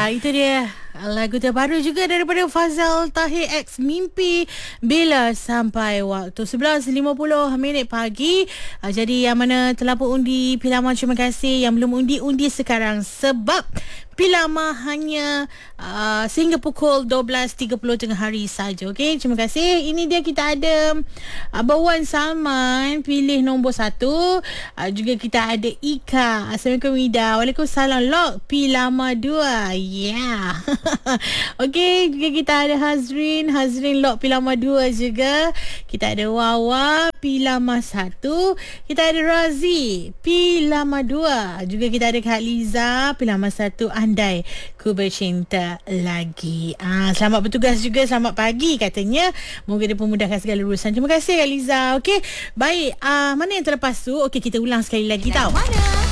itu dia lagu terbaru juga daripada Fazal Tahir X Mimpi Bila Sampai Waktu 11.50 pagi. Jadi yang mana telah pun undi Pilama, terima kasih. Yang belum undi sekarang sebab Pilama hanya sehingga pukul 12.30 tengah hari saja. Okey, terima kasih. Ini dia, kita ada Abang Wan Salman pilih nombor 1. Juga kita ada Ika. Assalamualaikum Ida. Waalaikumsalam. Lock Pilama 2. Yeah. Okey, juga kita ada Hazrin Lock Pilama 2 juga. Kita ada Wawa Pilama 1. Kita ada Razi Pilama 2. Juga kita ada Kak Liza Pilama 1. Andai ku bercinta lagi. Selamat bertugas juga. Selamat pagi katanya. Moga dia memudahkan segala urusan. Terima kasih Kak Liza. Okey, baik. Mana yang terlepas tu? Okey, kita ulang sekali lagi tau. Mana?